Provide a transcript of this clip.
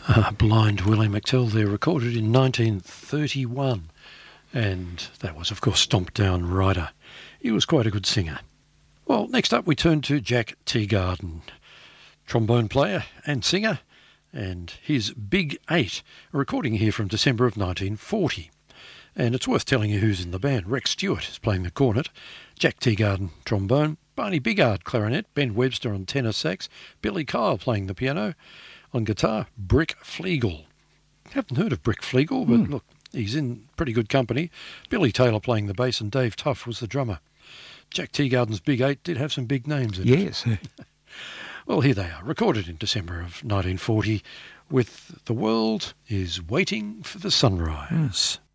Blind Willie McTell there, recorded in 1931. And that was, of course, Stomp Down Rider. He was quite a good singer. Well, next up we turn to Jack Teagarden, trombone player and singer, and his Big Eight, a recording here from December of 1940. And it's worth telling you who's in the band. Rex Stewart is playing the cornet, Jack Teagarden trombone, Barney Biggard clarinet, Ben Webster on tenor sax, Billy Kyle playing the piano, on guitar, Brick Flegel. Haven't heard of Brick Flegel, but look, he's in pretty good company. Billy Taylor playing the bass and Dave Tuff was the drummer. Jack Teagarden's Big Eight did have some big names in it. Yes. Well, here they are, recorded in December of 1940 with The World is Waiting for the Sunrise.